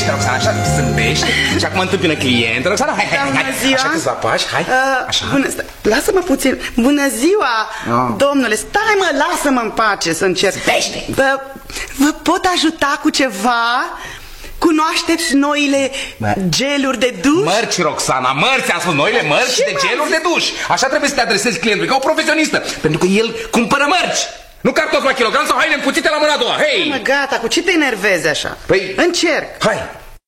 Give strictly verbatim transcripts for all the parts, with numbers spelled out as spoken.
zâmbește, Roxana, așa, zâmbește. Și acum întâmpină clientă, Roxana, hai, hai, hai, hai. Așa câțiva pași, hai, așa. Bună, lasă-mă puțin. Bună ziua, domnule, stai mă, lasă-mă în pace să încerc. Zâmbește. Vă, vă pot ajuta cu ceva? Cunoașteți noile geluri de duș? Mărci, Roxana, mărți, am spus, noile mărci de geluri de duș. Așa trebuie să te adresezi clientului, ca o profesionistă. Pentru că el cumpără mărci, nu cartofi la kilogram sau haine împuțite la mâna a doua. Hei! Mă, gata, cu ce te enervezi așa? Păi... Încerc. Hai!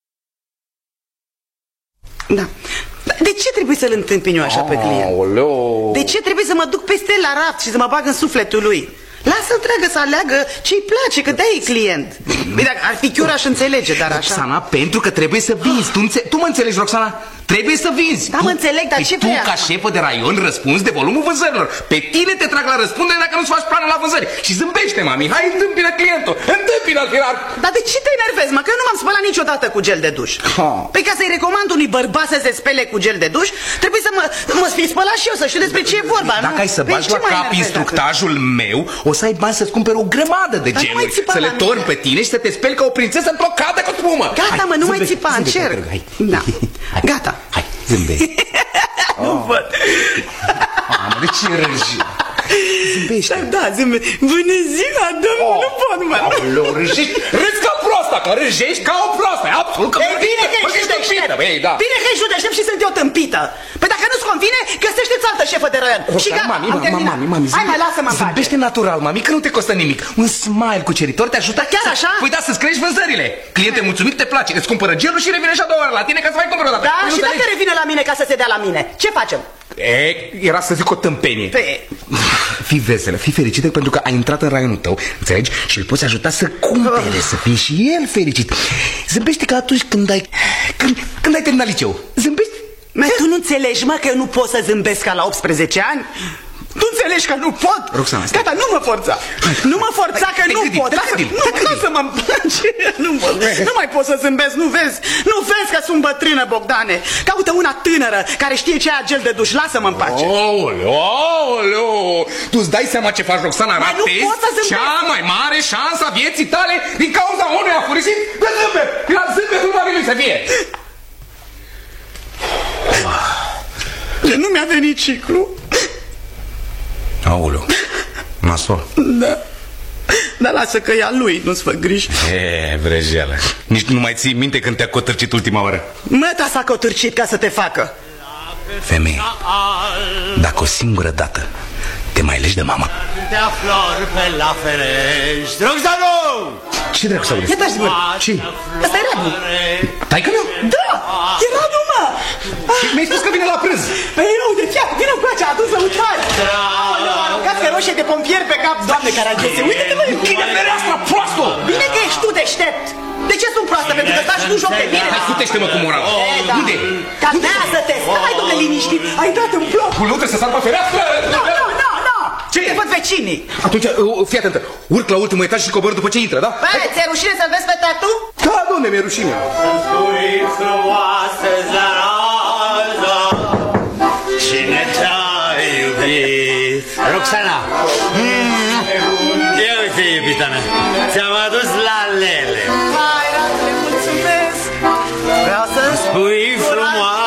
Da. De ce trebuie să-l întâmpin eu așa pe client? Aoleu. De ce trebuie să mă duc peste la raft și să mă bag în sufletul lui? Lasă-l treagă să aleagă ce-i place, că de-aia e client. Bine, dacă ar fi chiar aș înțelege, dar așa... Roxana, pentru că trebuie să vinzi. Tu, înțe tu mă înțelegi, Roxana? Trebuie să vinzi. Da, mă înțeleg, dar ce tu, vrea? ca șefă de raion, răspunzi de volumul vânzărilor. Pe tine te trag la răspundere dacă nu-ți faci planul la vânzări. Și zâmbește, mami, hai, întâmpină clientul. Întâmpină-l, firar. Dar de ce te enervezi, mă? Că eu nu m-am spălat niciodată cu gel de duș. Ha. Păi ca să-i recomand unui bărbat să se spele cu gel de duș, trebuie să mă, mă fi spălat și eu, să știu despre ce e vorba. Dacă nu? ai să Păi bagi la cap instructajul dacă... meu, o să ai bani să-ți cumperi o grămadă de geluri, să le torni pe tine și să te speli ca o prințesă într-o cadă cu spumă. Gata, mă, nu mai țipa, încerc. Da, gata. Hai, zâmbește. Nu văd. Mamă, de ce râzi? Zâmbește. Da, zâmbește. Bună ziua, domnul, nu pot, mă. Aoleu, râjești, râzi ca proasta, că râjești ca o proastă. E absolut că... Ei, bine că ești deștept. Bine că ești deștept și sunt eu tâmpită. Păi dacă nu-ți convine, găsește-ți altă șefă de raion. Și gata, mami, am terminat. mami, mami, hai, mai lasă-mă în pace. Zâmbește natural, mami, că nu te costă nimic. Un smile cuceritor te ajută. Chiar așa? Păi da, să-ți crești vânzările. Cliente mulțumit, te place, îți cumpără gelul și revine și a doua oară la tine ca să mai cumperi o dată. Da, și dacă revine la mine ca să se dea la mine, ce facem? E, era să zic o tâmpenie. Pe... Fii veselă, fii fericită pentru că ai intrat în raionul tău, înțelegi? Și îl poți ajuta să cumpere, să fie și el fericit. Zâmbește ca atunci când ai când, când ai terminat liceu. Zâmbește. Mă, tu nu înțelegi, mă, că eu nu pot să zâmbesc ca la optsprezece ani? Tu înțelegi că nu pot? Roxana, gata, nu mă forța. Nu mă forța că nu pot. Nu, lasă-mă în pace. Nu mai pot să zâmbesc, nu vezi? Nu vezi că sunt bătrână, Bogdane? Caută una tânără care știe ce e gel de duș. Lasă-mă în pace. Aoleu, aoleu. Tu-ți dai seama ce faci, Roxana? Ratezi cea mai mare șansă a vieții tale din cauza unui afurisit de zâmbet. La zâmbetul lui să fie. Nu mi-a venit ciclu. Aoleu, nasol. Da. Dar lasă că e a lui, nu-ți fă griji. E, vrăjeală. Nici nu mai ții minte când te-a cotârcit ultima oară. Măta s-a cotârcit ca să te facă. Femeie, dacă o singură dată te mai legi de mama. Dea flori pe la ferești. Roxano! Ce dracu să auzi? Ia taci, bă. Ce? Ăsta e Radu. Taică meu? Da, e Radu, mă. Mi-ai spus că vine la prânz. Păi eu, de ce? Vino cu aceea, adus lăutari. Aoleu, aruncați roșie de pompier pe cap, doamne, care agese. Uite-te, mă, închide fereastra, proastă! Bine că ești tu deștept. De ce sunt proastă? Pentru că faci tu joc de mine. Hai, futește-mă cu moral. Unde? Calmează-te, stai, domnule, liniștit. Ai dat în bloc. Culeu trebuie să sar pe fereastră? Nu, nu, nu, nu. Ce? Te văd vecinii. Atunci, fii atentă. Urc la ultimul etaj și cobor după ce intră, da? Băi, ți-e rușine să-l vezi pe tatu? Da, domne, mi-e rușine. Să-mi spui frumoasă zaraza, cine te-a iubit? Roxana! Ia uite, iubita mea, ți-am adus lalele. Hai, Radule, mulțumesc. Vreau să-mi spui frumoasă